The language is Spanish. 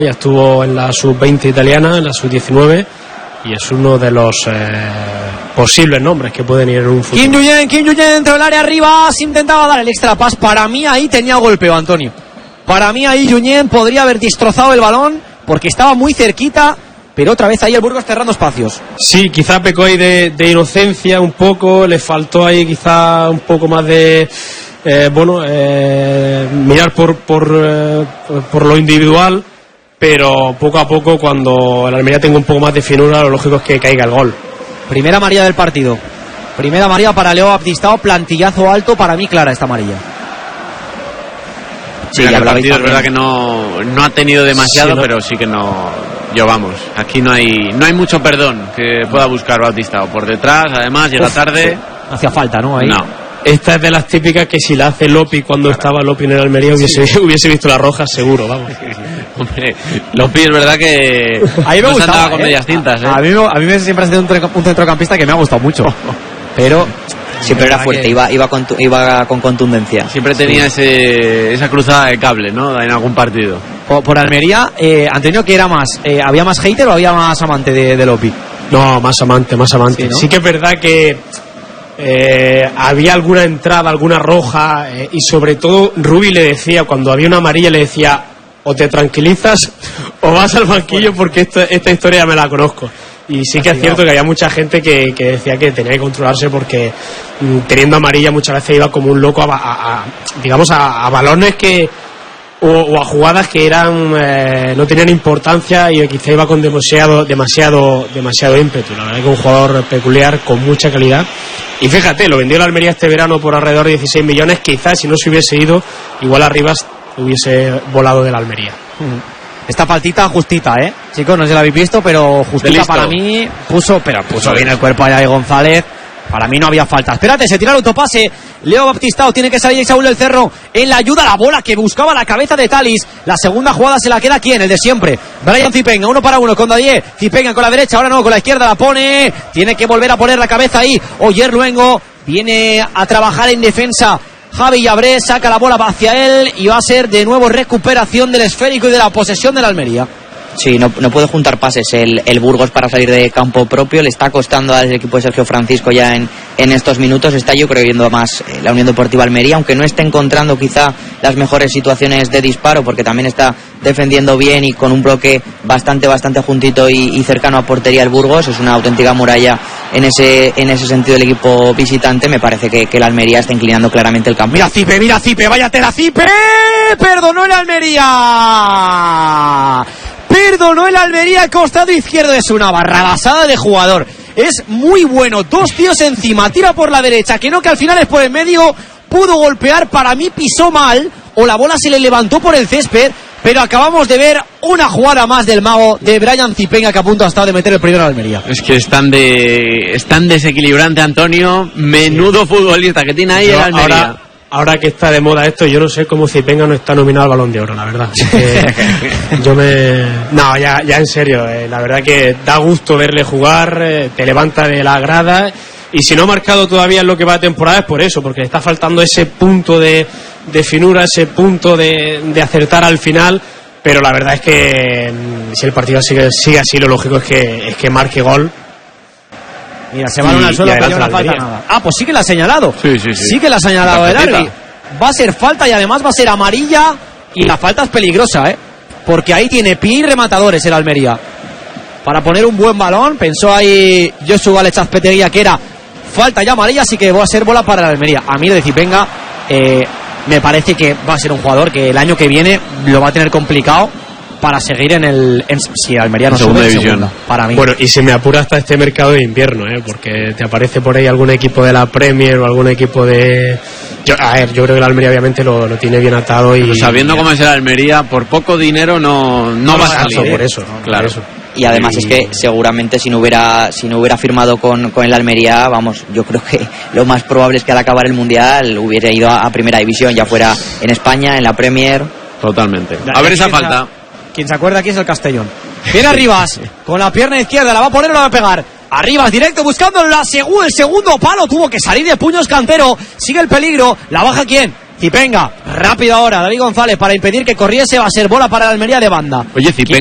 Ya estuvo en la sub-20 italiana, en la sub-19, y es uno de los posibles nombres que pueden ir en un futuro. Kim Yuyen dentro del área arriba, se intentaba dar el extra pass. Para mí ahí tenía golpeo, Antonio. Para mí ahí Yuyen podría haber destrozado el balón porque estaba muy cerquita, pero otra vez ahí el Burgos cerrando espacios. Sí, quizá pecó ahí de inocencia un poco, le faltó ahí quizá un poco más de mirar por lo individual, pero poco a poco, cuando el Almería tenga un poco más de finura, lo lógico es que caiga el gol. Primera amarilla del partido. Primera amarilla para Leo Baptistao, plantillazo alto, para mí clara esta amarilla. Sí, el partido es verdad que no ha tenido demasiado, sí, pero sí que aquí no hay mucho perdón que pueda buscar Baptistao. Por detrás, además, llega tarde. Sí. Hacía falta, ¿no? Ahí. No. Esta es de las típicas que si la hace Lopi cuando estaba Lopi en el Almería hubiese visto la roja seguro, vamos. Hombre, Lopi es verdad que ahí me gustaba con medias tintas, ¿eh? A mí siempre ha sido un centrocampista que me ha gustado mucho. Pero siempre era fuerte, iba con contundencia. Siempre tenía esa cruzada de cable, ¿no? En algún partido. Por Almería, Antonio, ¿qué era más? ¿Había más hater o había más amante de Lopi? No, más amante. Sí, ¿no? Sí que es verdad que había alguna entrada, alguna roja, y sobre todo Rubi le decía, cuando había una amarilla, le decía: o te tranquilizas o vas al banquillo, porque esta historia me la conozco. Y sí que es cierto que había mucha gente que decía que tenía que controlarse, porque teniendo amarilla muchas veces iba como un loco a balones o a jugadas que no tenían importancia, y quizá iba con demasiado ímpetu. La verdad es que un jugador peculiar con mucha calidad. Y fíjate, lo vendió la Almería este verano por alrededor de 16 millones. Quizás si no se hubiese ido, igual Arribas hubiese volado de la Almería. Esta faltita justita, chicos, no sé si la habéis visto, pero justita para mí. Puso bien el cuerpo allá de González. Para mí no había falta. Espérate, se tira el autopase. Leo Baptistao, tiene que salir Saúl del Cerro en la ayuda a la bola que buscaba la cabeza de Talis. La segunda jugada se la queda ¿quién? El de siempre, Brian Zipenga, 1 para 1 con Dadier. Zipenga con la derecha, ahora no, con la izquierda la pone. Tiene que volver a poner la cabeza ahí. Oyer Luengo viene a trabajar en defensa. Javi Llabré saca la bola hacia él y va a ser de nuevo recuperación del esférico y de la posesión de la Almería. Sí, no puede juntar pases el Burgos para salir de campo propio. Le está costando al equipo de Sergio Francisco ya en estos minutos. Está, yo creo, yendo más la Unión Deportiva Almería, aunque no esté encontrando quizá las mejores situaciones de disparo, porque también está defendiendo bien y con un bloque bastante juntito y cercano a portería el Burgos. Es una auténtica muralla en ese sentido el equipo visitante. Me parece que la Almería está inclinando claramente el campo. Mira Cipe, váyatela Cipe. Perdonó el Almería. Perdonó el Almería, al costado izquierdo. Es una barrabasada de jugador. Es muy bueno. 2 tíos encima. Tira por la derecha. Que al final es por el medio. Pudo golpear. Para mí pisó mal. O la bola se le levantó por el césped. Pero acabamos de ver una jugada más del mago de Brian Zipenga, que a punto ha estado de meter el primero a Almería. Es que es tan desequilibrante, Antonio. Menudo futbolista que tiene ahí el Almería. Ahora que está de moda esto, yo no sé cómo Zipenga no está nominado al Balón de Oro, la verdad. No, ya en serio, la verdad que da gusto verle jugar, te levanta de la grada, y si no ha marcado todavía en lo que va de temporada es por eso, porque le está faltando ese punto de finura, ese punto de acertar al final, pero la verdad es que si el partido sigue así, lo lógico es que marque gol. Mira, se va al suelo, pero no le falta nada. Pues sí que la ha señalado. Sí que la ha señalado el árbitro. Va a ser falta y además va a ser amarilla. Y la falta es peligrosa, porque ahí tiene pie y rematadores el Almería. Para poner un buen balón, pensó ahí Joshua Lechazpetería que era falta y amarilla, así que va a ser bola para el Almería. A mí de Zipenga me parece que va a ser un jugador que el año que viene lo va a tener complicado para seguir si Almería no sube en segunda, para mí. Bueno, y se me apura hasta este mercado de invierno, porque te aparece por ahí algún equipo de la Premier o algún equipo de... Yo creo que la Almería obviamente lo tiene bien atado, y sabiendo cómo es el Almería, por poco dinero no va a salir. Por eso, claro. Por eso. Y además es que seguramente si no hubiera firmado con el Almería, vamos, yo creo que lo más probable es que al acabar el Mundial hubiera ido a Primera División, ya fuera en España, en la Premier. Totalmente. A ver esa falta. Quien se acuerda aquí es el Castellón. Viene Arribas con la pierna izquierda, la va a poner o la va a pegar. Arribas directo buscando el segundo palo. Tuvo que salir de puños Cantero. Sigue el peligro. La baja ¿quién? Zipenga. Rápido ahora, David González para impedir que corriese, va a ser bola para la Almería de banda. Oye, Zipen